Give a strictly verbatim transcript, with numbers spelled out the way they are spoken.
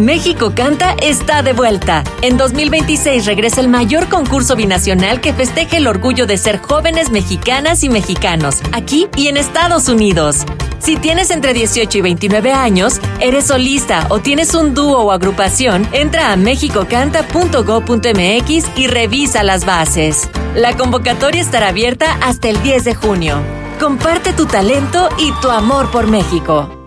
México Canta está de vuelta. En dos mil veintiséis regresa el mayor concurso binacional que festeja el orgullo de ser jóvenes mexicanas y mexicanos, aquí y en Estados Unidos. Si tienes entre dieciocho y veintinueve años, eres solista o tienes un dúo o agrupación, entra a mexicocanta punto gob punto mx y revisa las bases. La convocatoria estará abierta hasta el diez de junio. Comparte tu talento y tu amor por México.